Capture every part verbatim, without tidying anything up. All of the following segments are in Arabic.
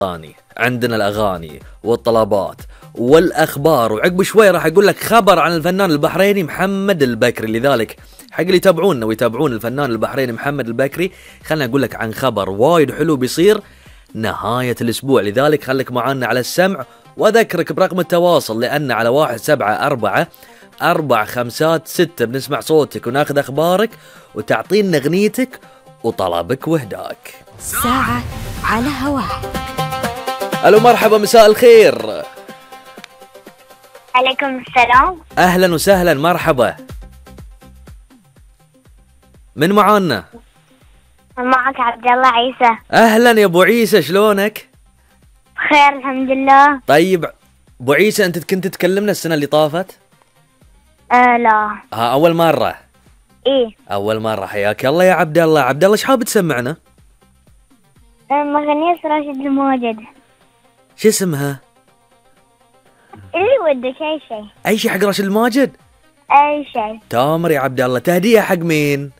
الاغاني، عندنا الاغاني والطلبات والاخبار، وعقب شوي راح اقول لك خبر عن الفنان البحريني محمد البكري. لذلك حق اللي يتابعونا ويتابعون الفنان البحريني محمد البكري، خلنا اقول لك عن خبر وايد حلو بيصير نهاية الاسبوع. لذلك خليك معنا على السمع، واذكرك برقم التواصل، لان على واحد سبعة أربعة أربع خمسات ستة بنسمع صوتك وناخذ اخبارك وتعطينا اغنيتك وطلبك وهداك. ساعة على هواك. الو مرحبا، مساء الخير. عليكم السلام. اهلا وسهلا، مرحبا. من معانا؟ معك عبد الله عيسى. اهلا يا ابو عيسى، شلونك؟ بخير الحمد لله. طيب ابو عيسى، انت كنت تكلمنا السنه اللي طافت؟ آه لا. ها اول مره؟ ايه اول مره. حياك الله يا عبد الله. عبد الله، ايش حاب تسمعنا؟ مغنية راشد المواجد. شو اسمها؟ اللي ودك اي شيء. اي شيء حق راشد الماجد؟ اي شيء. تامر يا عبد الله. تهديه حق مين؟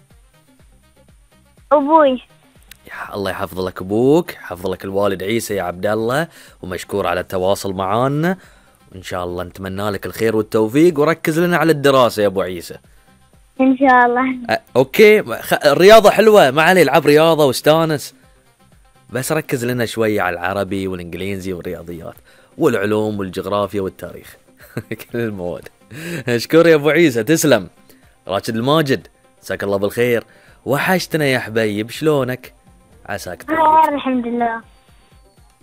ابوي. يا الله يحفظ لك ابوك، يحفظ لك الوالد عيسى يا عبد الله، ومشكور على التواصل معانا، وان شاء الله نتمنى لك الخير والتوفيق، وركز لنا على الدراسه يا ابو عيسى. ان شاء الله. أه، اوكي. خ... الرياضه حلوه، ما عليه، العب رياضه واستانس، بس ركز لنا شويه على العربي والانجليزي والرياضيات والعلوم والجغرافيا والتاريخ. كل المواد. اشكر يا ابو عيسى، تسلم. راشد الماجد، مساك الله بالخير، وحشتنا يا حبيب، شلونك؟ عساك طيب. بخير الحمد لله.